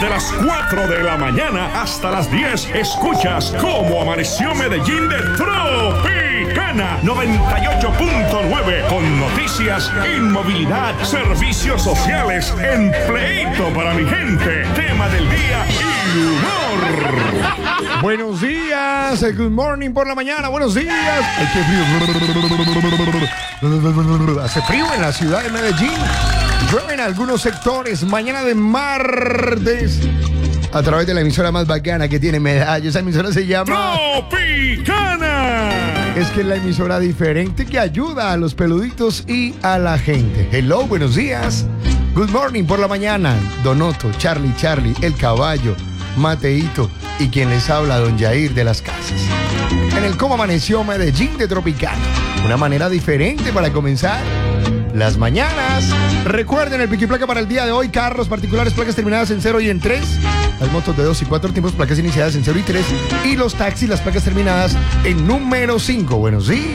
Desde las 4 de la mañana hasta las 10 escuchas cómo amaneció Medellín de Tropicana 98.9 con noticias, inmovilidad, servicios sociales, empleito para mi gente, tema del día y humor. Buenos días, good morning por la mañana, buenos días. Ay, qué frío. Hace frío en la ciudad de Medellín. Llueve en algunos sectores. Mañana de martes, a través de la emisora más bacana que tiene Medallo. Esa emisora se llama Tropicana. Es que es la emisora diferente que ayuda a los peluditos y a la gente. Hello, buenos días. Good morning por la mañana. Donoto, Charlie, El Caballo, Mateito y quien les habla, Don Jair de las Casas. En el Cómo Amaneció Medellín de Tropicana. Una manera diferente para comenzar las mañanas. Recuerden el pico y placa para el día de hoy: carros particulares, placas terminadas en 0 y en 3. Las motos de 2 y 4 tiempos, placas iniciadas en 0 y 3. Y los taxis, las placas terminadas en número 5. Buenos días.